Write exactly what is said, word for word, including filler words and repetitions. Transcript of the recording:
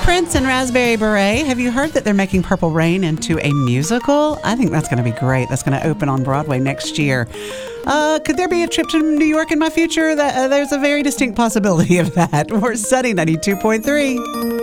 Prince and Raspberry Beret. Have you heard that they're making Purple Rain into a musical? I think that's going to be great. That's going to open on Broadway next year. Uh, could there be a trip to New York in my future? That, uh, there's a very distinct possibility of that. We're Sunny ninety-two point three.